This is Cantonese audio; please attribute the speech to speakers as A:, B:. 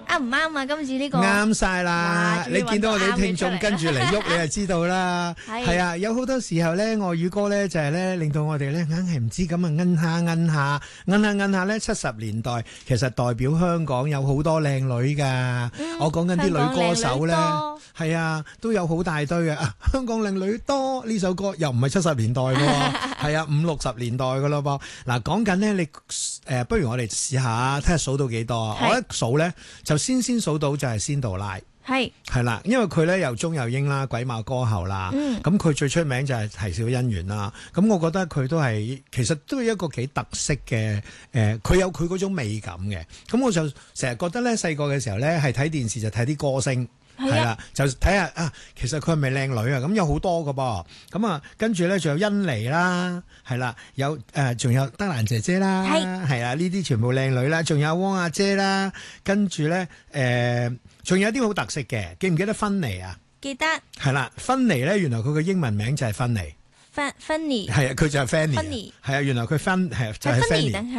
A: 啱唔啱啊？今次呢個
B: 啱晒啦！你見到我哋啲聽眾跟住嚟喐，你就知道啦。係啊，有好多時候咧，外語歌咧就係咧令到我哋咧硬係唔知咁啊，摁下咧70年代其實代表香港有好多靚女㗎。我講緊啲女歌手咧，係啊，都有好大堆嘅。香港靚女多呢首歌又唔係70年代㗎喎，係啊50、60年代㗎咯噃。嗱，講緊咧你不如我哋試下睇下數到幾多。我一數咧就先數到就係仙杜拉，係啦，因為佢咧又中又英啦，鬼馬歌后啦，咁佢最出名就係啼笑姻緣啦。咁我覺得佢都係其實都係一個幾特色嘅，佢有佢嗰種美感嘅。咁我就成日覺得咧細個嘅時候咧係睇電視就睇啲歌星。係啦，就睇下其實佢係咪靚女啊？咁有好多噶噃，咁啊，跟住咧仲有甄妮啦，係啦，有仲有德蘭姐姐啦，係啊，呢啲全部靚女啦，仲有汪阿姐啦，跟住咧仲有啲好特色嘅，記唔記得芬妮啊？
A: 記得。
B: 係啦，芬妮咧，原來佢嘅英文名就係芬妮。
A: 芬妮。
B: 係啊，佢就係 Fanny。係啊，原來佢就係 Fanny。